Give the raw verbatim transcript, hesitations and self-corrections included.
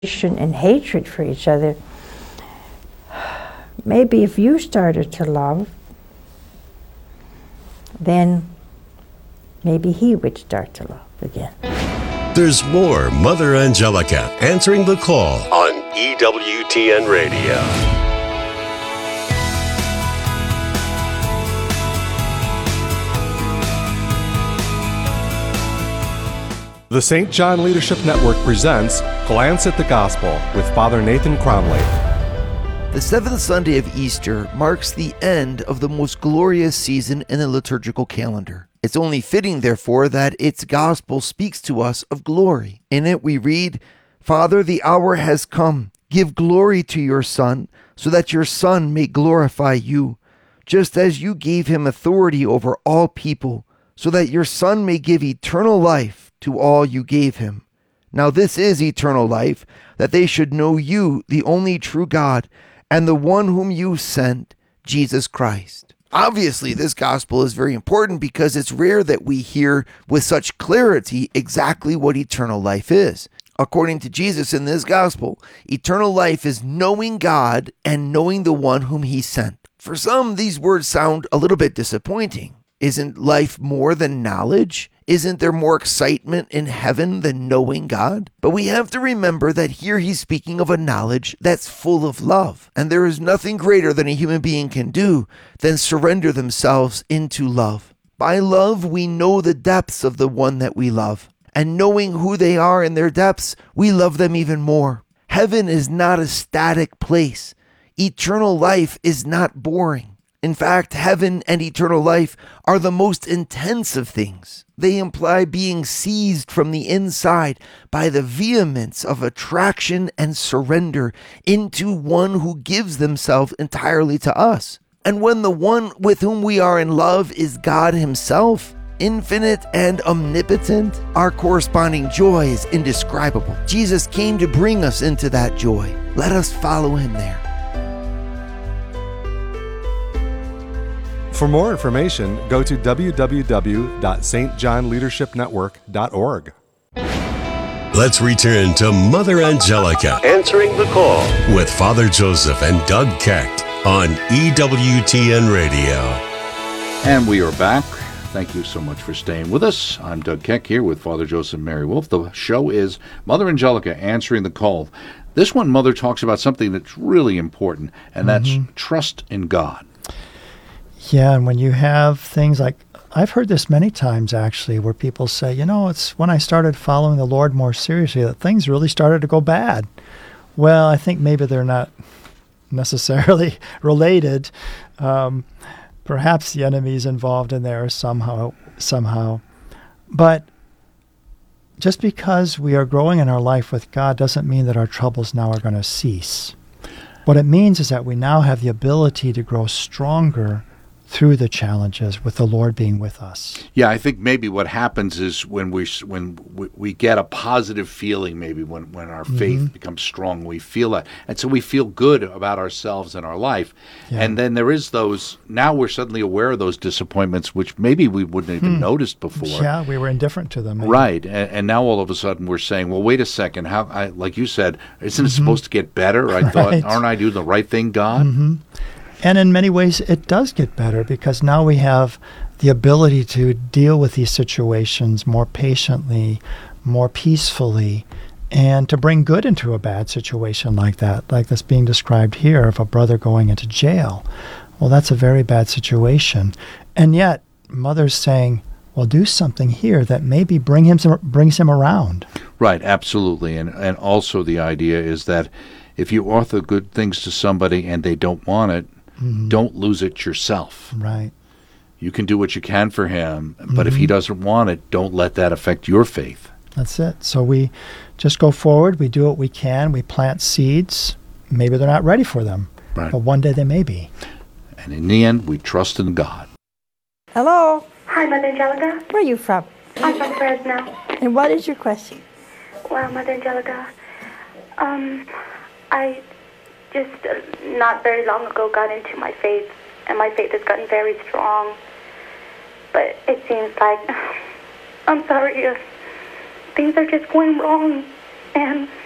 and hatred for each other, maybe if you started to love, then maybe he would start to love again. There's more Mother Angelica answering the call on E W T N Radio. The Saint John Leadership Network presents Glance at the Gospel with Father Nathan Cromley. The seventh Sunday of Easter marks the end of the most glorious season in the liturgical calendar. It's only fitting, therefore, that its gospel speaks to us of glory. In it we read, "Father, the hour has come. Give glory to your Son, so that your Son may glorify you, just as you gave him authority over all people, so that your Son may give eternal life to all you gave him. Now this is eternal life, that they should know you, the only true God, and the one whom you sent, Jesus Christ." Obviously, this gospel is very important because it's rare that we hear with such clarity exactly what eternal life is. According to Jesus in this gospel, eternal life is knowing God and knowing the one whom he sent. For some, these words sound a little bit disappointing. Isn't life more than knowledge? Isn't there more excitement in heaven than knowing God? But we have to remember that here he's speaking of a knowledge that's full of love. And there is nothing greater than a human being can do than surrender themselves into love. By love, we know the depths of the one that we love. And knowing who they are in their depths, we love them even more. Heaven is not a static place. Eternal life is not boring. In fact, heaven and eternal life are the most intense of things. They imply being seized from the inside by the vehemence of attraction and surrender into one who gives themselves entirely to us. And when the one with whom we are in love is God himself, infinite and omnipotent, our corresponding joy is indescribable. Jesus came to bring us into that joy. Let us follow him there. For more information, go to w w w dot s t john leadership network dot org. Let's return to Mother Angelica answering the call with Father Joseph and Doug Kecht on E W T N Radio. And we are back. Thank you so much for staying with us. I'm Doug Keck here with Father Joseph and Mary Wolf. The show is Mother Angelica answering the call. This one, Mother talks about something that's really important, and that's mm-hmm. trust in God. Yeah, and when you have things like, I've heard this many times actually, where people say, you know, it's when I started following the Lord more seriously that things really started to go bad. Well, I think maybe they're not necessarily related. Um, perhaps the enemy's involved in there somehow, somehow. But just because we are growing in our life with God doesn't mean that our troubles now are going to cease. What it means is that we now have the ability to grow stronger through the challenges, with the Lord being with us. Yeah, I think maybe what happens is when we when we, we get a positive feeling, maybe when, when our mm-hmm. faith becomes strong, we feel that. And so we feel good about ourselves and our life. Yeah. And then there is those, now we're suddenly aware of those disappointments, which maybe we wouldn't have even hmm. noticed before. Yeah, we were indifferent to them. Maybe. Right. And, and now all of a sudden we're saying, well, wait a second, how? I, like you said, isn't mm-hmm. it supposed to get better? I right. thought, aren't I doing the right thing, God? Mm-hmm. And in many ways, it does get better because now we have the ability to deal with these situations more patiently, more peacefully, and to bring good into a bad situation like that, like this being described here of a brother going into jail. Well, that's a very bad situation. And yet, Mother's saying, well, do something here that maybe bring him some, brings him around. Right, absolutely. And, and also the idea is that if you offer good things to somebody and they don't want it, mm-hmm. don't lose it yourself. Right. You can do what you can for him, but mm-hmm. if he doesn't want it, don't let that affect your faith. That's it. So we just go forward, we do what we can, we plant seeds. Maybe they're not ready for them, right. but one day they may be. And in the end, we trust in God. Hello. Hi, Mother Angelica. Where are you from? I'm from Fresno. And what is your question? Well, Mother Angelica, um, I just uh, not very long ago got into my faith, and my faith has gotten very strong. But it seems like, I'm sorry, uh, things are just going wrong, and